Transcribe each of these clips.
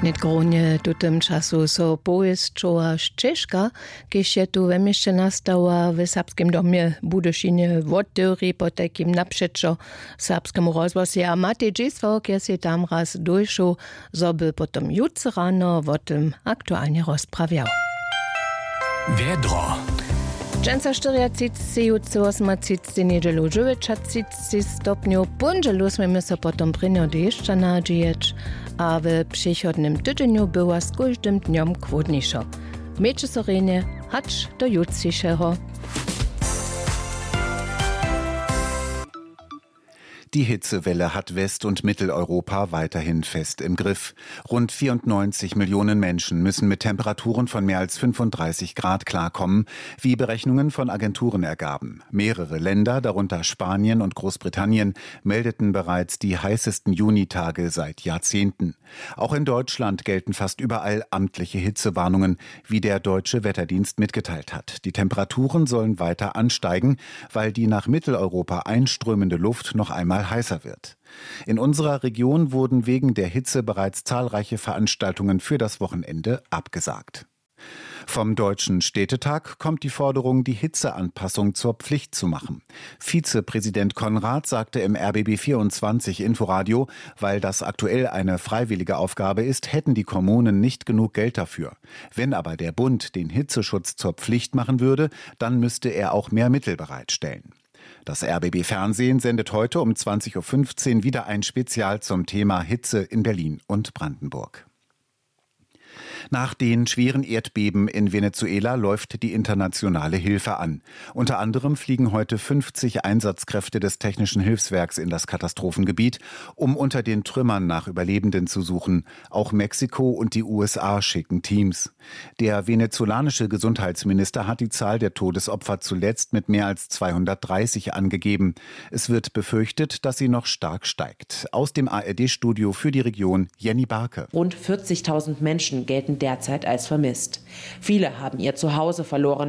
Mit gronie do tym czasu so Boris Szczeszka, gdyż je tu wemieszcze nastała w serbskim domie Budyszynie woddyry po takim naprzeczo serbskiemu rozwozie, a Matej Dziswo, kiedy się tam raz dojszł, żeby potem jutro rano o tym aktualnie rozprawiał. Wiedro. Dżęca 40, jutro 38, niedzielu 39 stopniów, pundzielu sme się potem pryno jeszcze nadzieć, a w przychodnym tygodniu była z każdym dniem chłodniejsza. Miejcie sorenie, hacz do jutrzejszego. Die Hitzewelle hat West- und Mitteleuropa weiterhin fest im Griff. Rund 94 Millionen Menschen müssen mit Temperaturen von mehr als 35 Grad klarkommen, wie Berechnungen von Agenturen ergaben. Mehrere Länder, darunter Spanien und Großbritannien, meldeten bereits die heißesten Junitage seit Jahrzehnten. Auch in Deutschland gelten fast überall amtliche Hitzewarnungen, wie der Deutsche Wetterdienst mitgeteilt hat. Die Temperaturen sollen weiter ansteigen, weil die nach Mitteleuropa einströmende Luft noch einmal heißer wird. In unserer Region wurden wegen der Hitze bereits zahlreiche Veranstaltungen für das Wochenende abgesagt. Vom Deutschen Städtetag kommt die Forderung, die Hitzeanpassung zur Pflicht zu machen. Vizepräsident Konrad sagte im RBB24 Inforadio, weil das aktuell eine freiwillige Aufgabe ist, hätten die Kommunen nicht genug Geld dafür. Wenn aber der Bund den Hitzeschutz zur Pflicht machen würde, dann müsste er auch mehr Mittel bereitstellen. Das RBB-Fernsehen sendet heute um 20.15 Uhr wieder ein Spezial zum Thema Hitze in Berlin und Brandenburg. Nach den schweren Erdbeben in Venezuela läuft die internationale Hilfe an. Unter anderem fliegen heute 50 Einsatzkräfte des Technischen Hilfswerks in das Katastrophengebiet, um unter den Trümmern nach Überlebenden zu suchen. Auch Mexiko und die USA schicken Teams. Der venezolanische Gesundheitsminister hat die Zahl der Todesopfer zuletzt mit mehr als 230 angegeben. Es wird befürchtet, dass sie noch stark steigt. Aus dem ARD-Studio für die Region Jenny Barke. Rund 40.000 Menschen gelten derzeit als vermisst. Viele haben ihr Zuhause verloren.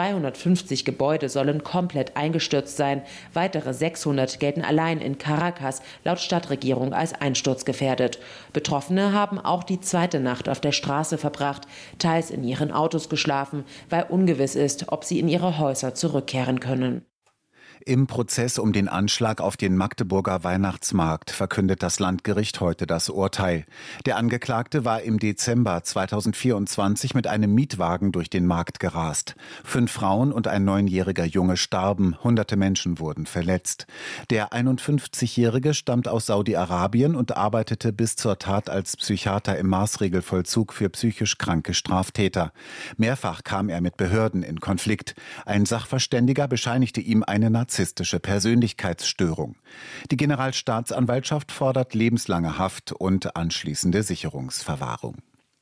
250 Gebäude sollen komplett eingestürzt sein. Weitere 600 gelten allein in Caracas laut Stadtregierung als einsturzgefährdet. Betroffene haben auch die zweite Nacht auf der Straße verbracht, teils in ihren Autos geschlafen, weil ungewiss ist, ob sie in ihre Häuser zurückkehren können. Im Prozess um den Anschlag auf den Magdeburger Weihnachtsmarkt verkündet das Landgericht heute das Urteil. Der Angeklagte war im Dezember 2024 mit einem Mietwagen durch den Markt gerast. 5 Frauen und ein 9-jähriger Junge starben, hunderte Menschen wurden verletzt. Der 51-Jährige stammt aus Saudi-Arabien und arbeitete bis zur Tat als Psychiater im Maßregelvollzug für psychisch kranke Straftäter. Mehrfach kam er mit Behörden in Konflikt. Ein Sachverständiger bescheinigte ihm eine narzisstische Persönlichkeitsstörung. Die Generalstaatsanwaltschaft fordert lebenslange Haft und anschließende Sicherungsverwahrung.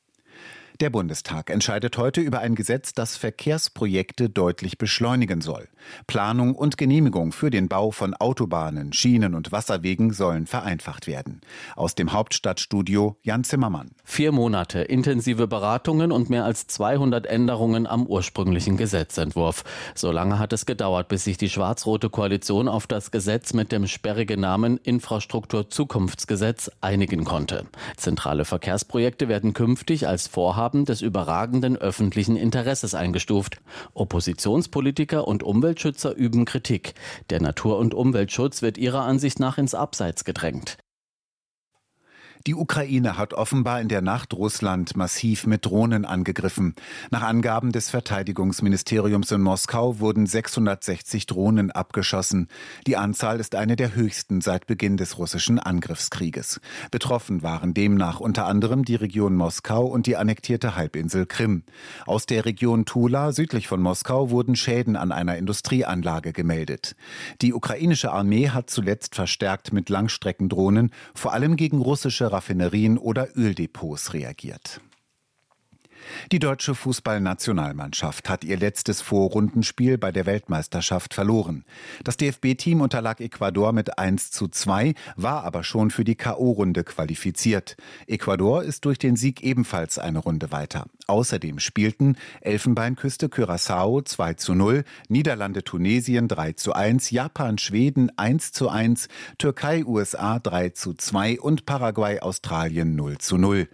Der Bundestag entscheidet heute über ein Gesetz, das Verkehrsprojekte deutlich beschleunigen soll. Planung und Genehmigung für den Bau von Autobahnen, Schienen und Wasserwegen sollen vereinfacht werden. Aus dem Hauptstadtstudio Jan Zimmermann. 4 Monate intensive Beratungen und mehr als 200 Änderungen am ursprünglichen Gesetzentwurf. So lange hat es gedauert, bis sich die schwarz-rote Koalition auf das Gesetz mit dem sperrigen Namen Infrastrukturzukunftsgesetz einigen konnte. Zentrale Verkehrsprojekte werden künftig als Vorhaben des überragenden öffentlichen Interesses eingestuft. Oppositionspolitiker und Umweltschützer üben Kritik. Der Natur- und Umweltschutz wird ihrer Ansicht nach ins Abseits gedrängt. Die Ukraine hat offenbar in der Nacht Russland massiv mit Drohnen angegriffen. Nach Angaben des Verteidigungsministeriums in Moskau wurden 660 Drohnen abgeschossen. Die Anzahl ist eine der höchsten seit Beginn des russischen Angriffskrieges. Betroffen waren demnach unter anderem die Region Moskau und die annektierte Halbinsel Krim. Aus der Region Tula südlich von Moskau wurden Schäden an einer Industrieanlage gemeldet. Die ukrainische Armee hat zuletzt verstärkt mit Langstreckendrohnen, vor allem gegen russische Raffinerien oder Öldepots reagiert. Die deutsche Fußballnationalmannschaft hat ihr letztes Vorrundenspiel bei der Weltmeisterschaft verloren. Das DFB-Team unterlag Ecuador mit 1:2, war aber schon für die K.O.-Runde qualifiziert. Ecuador ist durch den Sieg ebenfalls eine Runde weiter. Außerdem spielten Elfenbeinküste Curaçao 2:0, Niederlande Tunesien 3:1, Japan Schweden 1:1, Türkei USA 3:2 und Paraguay Australien 0:0.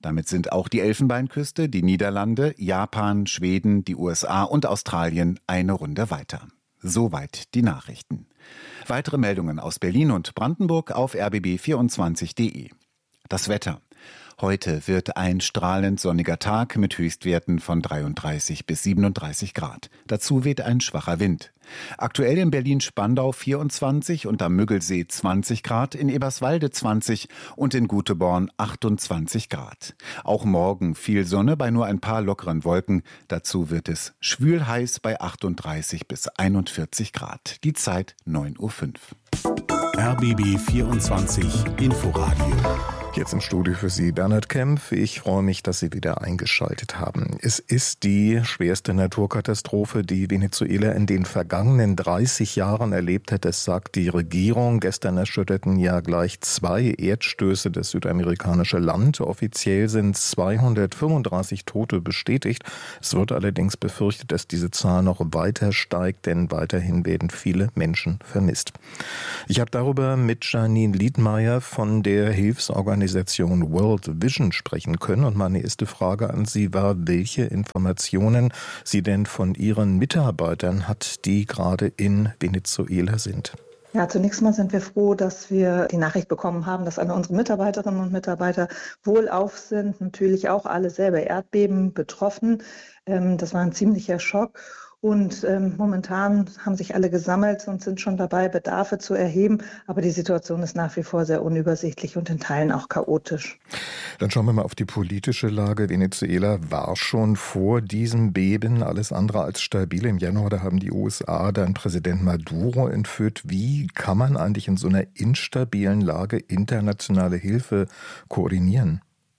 Damit sind auch die Elfenbeinküste, die Niederlande, Japan, Schweden, die USA und Australien eine Runde weiter. Soweit die Nachrichten. Weitere Meldungen aus Berlin und Brandenburg auf rbb24.de. Das Wetter. Heute wird ein strahlend sonniger Tag mit Höchstwerten von 33 bis 37 Grad. Dazu weht ein schwacher Wind. Aktuell in Berlin-Spandau 24 und am Müggelsee 20 Grad, in Eberswalde 20 und in Guteborn 28 Grad. Auch morgen viel Sonne bei nur ein paar lockeren Wolken. Dazu wird es schwül heiß bei 38 bis 41 Grad. Die Zeit 9:05 Uhr. RBB 24 Inforadio. Jetzt im Studio für Sie Bernhard Kempf. Ich freue mich, dass Sie wieder eingeschaltet haben. Es ist die schwerste Naturkatastrophe, die Venezuela in den vergangenen 30 Jahren erlebt hat. Das sagt die Regierung. Gestern erschütterten ja gleich 2 Erdstöße das südamerikanische Land. Offiziell sind 235 Tote bestätigt. Es wird allerdings befürchtet, dass diese Zahl noch weiter steigt, denn weiterhin werden viele Menschen vermisst. Ich habe darüber mit Janine Liedmeier von der Hilfsorganisation World Vision sprechen können. Und meine erste Frage an Sie war, welche Informationen sie denn von Ihren Mitarbeitern hat, die gerade in Venezuela sind. Ja, zunächst mal sind wir froh, dass wir die Nachricht bekommen haben, dass alle unsere Mitarbeiterinnen und Mitarbeiter wohlauf sind. Natürlich auch alle selber Erdbeben betroffen. Das war ein ziemlicher Schock. Und momentan haben sich alle gesammelt und sind schon dabei, Bedarfe zu erheben. Aber die Situation ist nach wie vor sehr unübersichtlich und in Teilen auch chaotisch. Dann schauen wir mal auf die politische Lage. Venezuela war schon vor diesem Beben alles andere als stabil. Im Januar, da haben die USA dann Präsident Maduro entführt. Wie kann man eigentlich in so einer instabilen Lage internationale Hilfe koordinieren?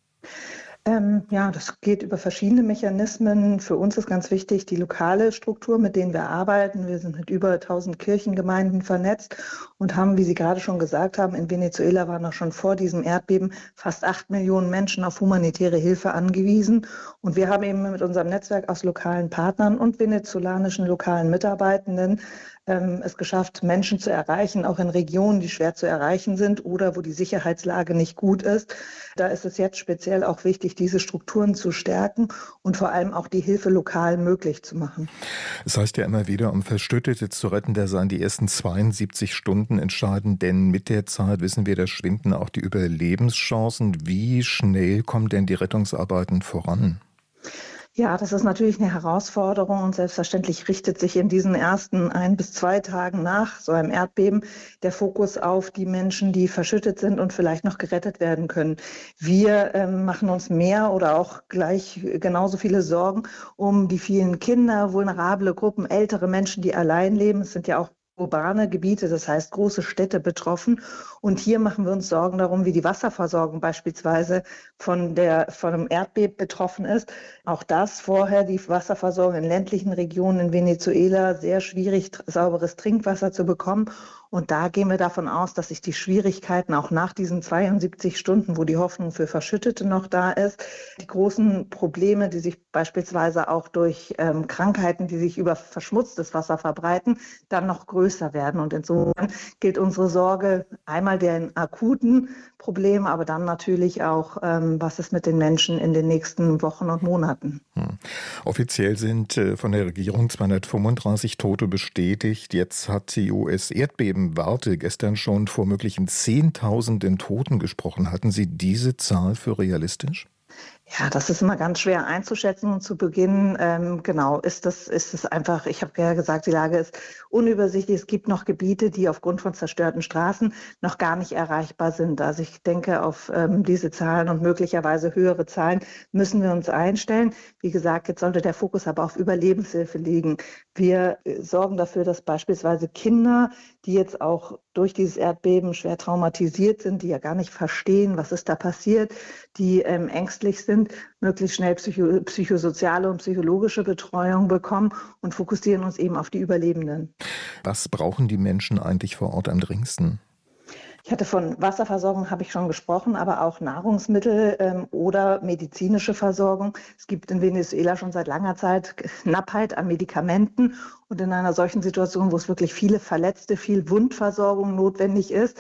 Ja, das geht über verschiedene Mechanismen. Für uns ist ganz wichtig die lokale Struktur, mit denen wir arbeiten. Wir sind mit über 1000 Kirchengemeinden vernetzt und haben, wie Sie gerade schon gesagt haben, in Venezuela waren noch schon vor diesem Erdbeben fast 8 Millionen Menschen auf humanitäre Hilfe angewiesen. Und wir haben eben mit unserem Netzwerk aus lokalen Partnern und venezolanischen lokalen Mitarbeitenden es geschafft, Menschen zu erreichen, auch in Regionen, die schwer zu erreichen sind oder wo die Sicherheitslage nicht gut ist. Da ist es jetzt speziell auch wichtig, diese Strukturen zu stärken und vor allem auch die Hilfe lokal möglich zu machen. Es heißt ja immer wieder, um Verstüttete zu retten, da seien die ersten 72 Stunden entscheidend, denn mit der Zeit, wissen wir, da schwinden auch die Überlebenschancen. Wie schnell kommen denn die Rettungsarbeiten voran? Ja, das ist natürlich eine Herausforderung und selbstverständlich richtet sich in diesen ersten 1 bis 2 Tagen nach so einem Erdbeben der Fokus auf die Menschen, die verschüttet sind und vielleicht noch gerettet werden können. Wir machen uns mehr oder auch gleich genauso viele Sorgen um die vielen Kinder, vulnerable Gruppen, ältere Menschen, die allein leben. Es sind ja auch urbane Gebiete, das heißt große Städte betroffen. Und hier machen wir uns Sorgen darum, wie die Wasserversorgung beispielsweise von einem Erdbeben betroffen ist. Auch das vorher, die Wasserversorgung in ländlichen Regionen in Venezuela, sehr schwierig, sauberes Trinkwasser zu bekommen. Und da gehen wir davon aus, dass sich die Schwierigkeiten auch nach diesen 72 Stunden, wo die Hoffnung für Verschüttete noch da ist, die großen Probleme, die sich beispielsweise auch durch Krankheiten, die sich über verschmutztes Wasser verbreiten, dann noch größer werden. Und insofern gilt unsere Sorge einmal der akuten Probleme, aber dann natürlich auch, was ist mit den Menschen in den nächsten Wochen und Monaten. Offiziell sind von der Regierung 235 Tote bestätigt. Jetzt hat die US-Erdbebenwarte gestern schon vor möglichen Zehntausenden Toten gesprochen. Hatten Sie diese Zahl für realistisch? Ja, das ist immer ganz schwer einzuschätzen und zu beginnen. Genau, ist es einfach, ich habe ja gesagt, die Lage ist unübersichtlich. Es gibt noch Gebiete, die aufgrund von zerstörten Straßen noch gar nicht erreichbar sind. Also ich denke, auf diese Zahlen und möglicherweise höhere Zahlen müssen wir uns einstellen. Wie gesagt, jetzt sollte der Fokus aber auf Überlebenshilfe liegen. Wir sorgen dafür, dass beispielsweise Kinder, die jetzt auch durch dieses Erdbeben schwer traumatisiert sind, die ja gar nicht verstehen, was ist da passiert, die ängstlich sind, möglichst schnell psychosoziale und psychologische Betreuung bekommen und fokussieren uns eben auf die Überlebenden. Was brauchen die Menschen eigentlich vor Ort am dringendsten? Ich hatte von Wasserversorgung, habe ich schon gesprochen, aber auch Nahrungsmittel oder medizinische Versorgung. Es gibt in Venezuela schon seit langer Zeit Knappheit an Medikamenten. Und in einer solchen Situation, wo es wirklich viele Verletzte, viel Wundversorgung notwendig ist,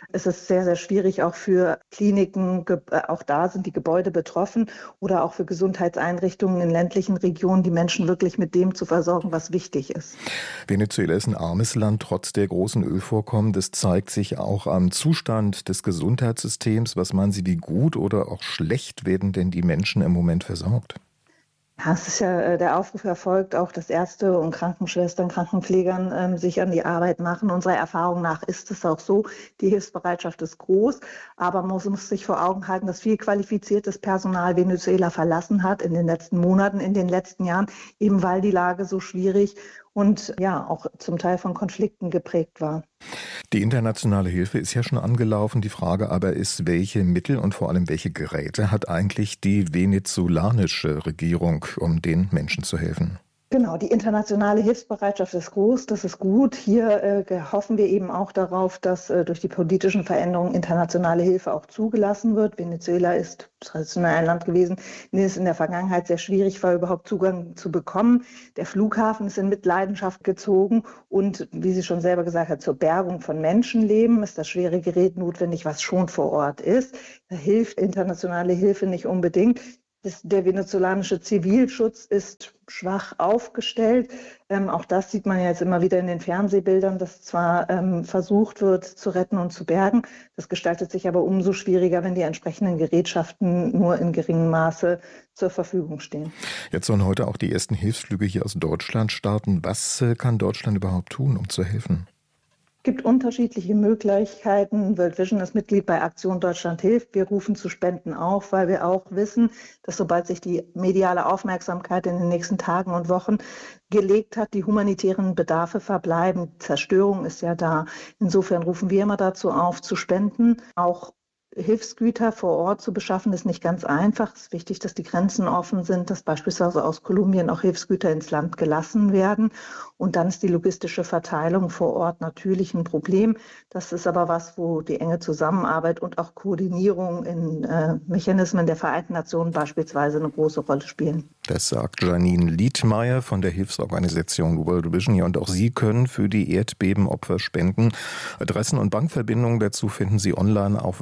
ist es sehr, sehr schwierig, auch für Kliniken, auch da sind die Gebäude betroffen, oder auch für Gesundheitseinrichtungen in ländlichen Regionen, die Menschen wirklich mit dem zu versorgen, was wichtig ist. Venezuela ist ein armes Land, trotz der großen Ölvorkommen. Das zeigt sich auch am Zustand des Gesundheitssystems. Was meinen Sie, wie gut oder auch schlecht werden denn die Menschen im Moment versorgt? Ja, es ist ja der Aufruf erfolgt, auch dass Ärzte und Krankenschwestern, Krankenpflegern sich an die Arbeit machen. Unserer Erfahrung nach ist es auch so, die Hilfsbereitschaft ist groß, aber man muss sich vor Augen halten, dass viel qualifiziertes Personal Venezuela verlassen hat in den letzten Monaten, in den letzten Jahren, eben weil die Lage so schwierig und ja auch zum Teil von Konflikten geprägt war. Die internationale Hilfe ist ja schon angelaufen. Die Frage aber ist, welche Mittel und vor allem welche Geräte hat eigentlich die venezolanische Regierung, um den Menschen zu helfen? Genau, die internationale Hilfsbereitschaft ist groß, das ist gut. Hier hoffen wir eben auch darauf, dass durch die politischen Veränderungen internationale Hilfe auch zugelassen wird. Venezuela ist traditionell ein Land gewesen, in dem es in der Vergangenheit sehr schwierig war, überhaupt Zugang zu bekommen. Der Flughafen ist in Mitleidenschaft gezogen und, wie sie schon selber gesagt hat, zur Bergung von Menschenleben ist das schwere Gerät notwendig, was schon vor Ort ist. Da hilft internationale Hilfe nicht unbedingt. Der venezolanische Zivilschutz ist schwach aufgestellt. Auch das sieht man jetzt immer wieder in den Fernsehbildern, dass zwar versucht wird zu retten und zu bergen. Das gestaltet sich aber umso schwieriger, wenn die entsprechenden Gerätschaften nur in geringem Maße zur Verfügung stehen. Jetzt sollen heute auch die ersten Hilfsflüge hier aus Deutschland starten. Was kann Deutschland überhaupt tun, um zu helfen? Es gibt unterschiedliche Möglichkeiten. World Vision ist Mitglied bei Aktion Deutschland hilft. Wir rufen zu Spenden auf, weil wir auch wissen, dass sobald sich die mediale Aufmerksamkeit in den nächsten Tagen und Wochen gelegt hat, die humanitären Bedarfe verbleiben. Zerstörung ist ja da. Insofern rufen wir immer dazu auf, zu spenden. Auch Hilfsgüter vor Ort zu beschaffen, ist nicht ganz einfach. Es ist wichtig, dass die Grenzen offen sind, dass beispielsweise aus Kolumbien auch Hilfsgüter ins Land gelassen werden. Und dann ist die logistische Verteilung vor Ort natürlich ein Problem. Das ist aber was, wo die enge Zusammenarbeit und auch Koordinierung in Mechanismen der Vereinten Nationen beispielsweise eine große Rolle spielen. Das sagt Janine Liedmeier von der Hilfsorganisation World Vision. Ja, und auch Sie können für die Erdbebenopfer spenden. Adressen und Bankverbindungen dazu finden Sie online auf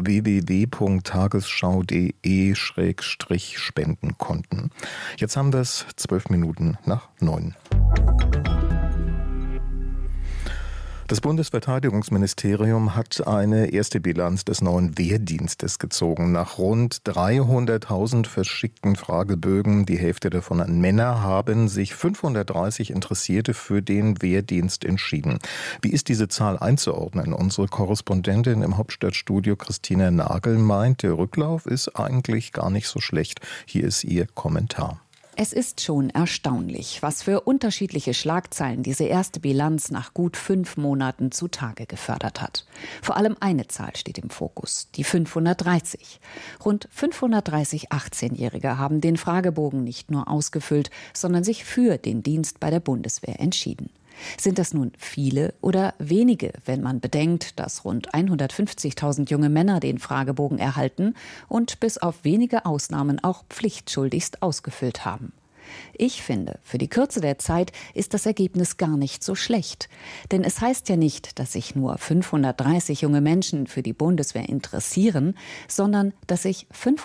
www.tagesschau.de/Spendenkonten. Jetzt haben wir es 12 Minuten nach 9. Das Bundesverteidigungsministerium hat eine erste Bilanz des neuen Wehrdienstes gezogen. Nach rund 300.000 verschickten Fragebögen, die Hälfte davon an Männer, haben sich 530 Interessierte für den Wehrdienst entschieden. Wie ist diese Zahl einzuordnen? Unsere Korrespondentin im Hauptstadtstudio Christina Nagel meint, der Rücklauf ist eigentlich gar nicht so schlecht. Hier ist ihr Kommentar. Es ist schon erstaunlich, was für unterschiedliche Schlagzeilen diese erste Bilanz nach gut 5 Monaten zutage gefördert hat. Vor allem eine Zahl steht im Fokus, die 530. Rund 530 18-Jährige haben den Fragebogen nicht nur ausgefüllt, sondern sich für den Dienst bei der Bundeswehr entschieden. Sind das nun viele oder wenige, wenn man bedenkt, dass rund 150.000 junge Männer den Fragebogen erhalten und bis auf wenige Ausnahmen auch pflichtschuldigst ausgefüllt haben? Ich finde, für die Kürze der Zeit ist das Ergebnis gar nicht so schlecht. Denn es heißt ja nicht, dass sich nur 530 junge Menschen für die Bundeswehr interessieren, sondern dass sich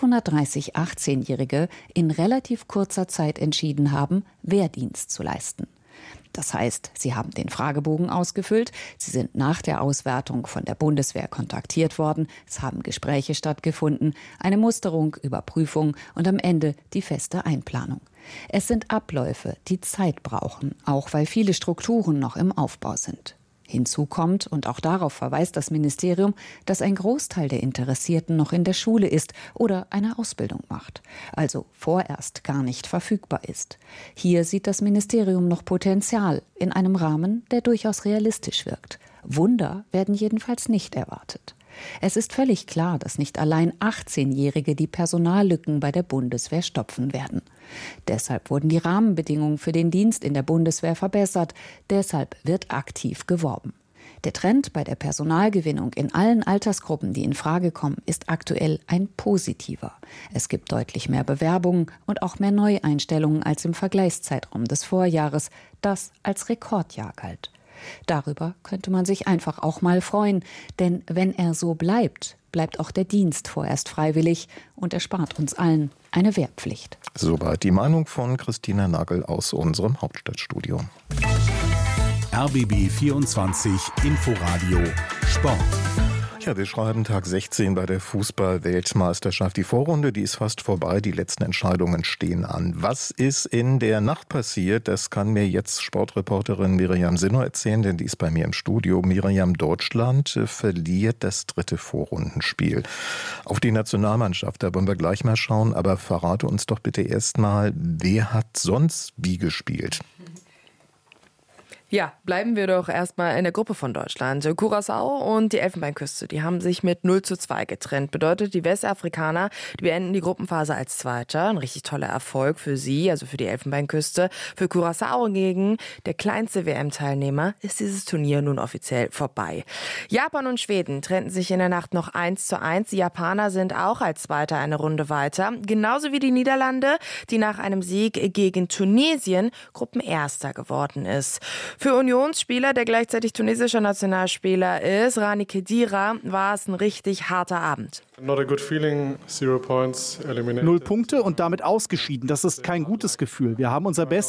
530 18-Jährige in relativ kurzer Zeit entschieden haben, Wehrdienst zu leisten. Das heißt, sie haben den Fragebogen ausgefüllt, sie sind nach der Auswertung von der Bundeswehr kontaktiert worden, es haben Gespräche stattgefunden, eine Musterung, Überprüfung und am Ende die feste Einplanung. Es sind Abläufe, die Zeit brauchen, auch weil viele Strukturen noch im Aufbau sind. Hinzu kommt, und auch darauf verweist das Ministerium, dass ein Großteil der Interessierten noch in der Schule ist oder eine Ausbildung macht, also vorerst gar nicht verfügbar ist. Hier sieht das Ministerium noch Potenzial in einem Rahmen, der durchaus realistisch wirkt. Wunder werden jedenfalls nicht erwartet. Es ist völlig klar, dass nicht allein 18-Jährige die Personallücken bei der Bundeswehr stopfen werden. Deshalb wurden die Rahmenbedingungen für den Dienst in der Bundeswehr verbessert. Deshalb wird aktiv geworben. Der Trend bei der Personalgewinnung in allen Altersgruppen, die in Frage kommen, ist aktuell ein positiver. Es gibt deutlich mehr Bewerbungen und auch mehr Neueinstellungen als im Vergleichszeitraum des Vorjahres, das als Rekordjahr galt. Darüber könnte man sich einfach auch mal freuen. Denn wenn er so bleibt, bleibt auch der Dienst vorerst freiwillig und erspart uns allen eine Wehrpflicht. Soweit die Meinung von Christina Nagel aus unserem Hauptstadtstudio. RBB 24 Inforadio Sport. Ja, wir schreiben Tag 16 bei der Fußball-Weltmeisterschaft. Die Vorrunde, die ist fast vorbei. Die letzten Entscheidungen stehen an. Was ist in der Nacht passiert? Das kann mir jetzt Sportreporterin Miriam Sinner erzählen, denn die ist bei mir im Studio. Miriam, Deutschland verliert das 3. Vorrundenspiel. Auf die Nationalmannschaft, da wollen wir gleich mal schauen. Aber verrate uns doch bitte erst mal, wer hat sonst wie gespielt? Ja, bleiben wir doch erstmal in der Gruppe von Deutschland. Curaçao und die Elfenbeinküste, die haben sich mit 0:2 getrennt. Bedeutet, die Westafrikaner, die beenden die Gruppenphase als Zweiter. Ein richtig toller Erfolg für sie, also für die Elfenbeinküste. Für Curaçao hingegen, der kleinste WM-Teilnehmer, ist dieses Turnier nun offiziell vorbei. Japan und Schweden trennten sich in der Nacht noch 1:1. Die Japaner sind auch als Zweiter eine Runde weiter. Genauso wie die Niederlande, die nach einem Sieg gegen Tunesien Gruppenerster geworden ist. Für Unionsspieler, der gleichzeitig tunesischer Nationalspieler ist, Rani Khedira, war es ein richtig harter Abend. 0 Punkte und damit ausgeschieden. Das ist kein gutes Gefühl. Wir haben unser Bestes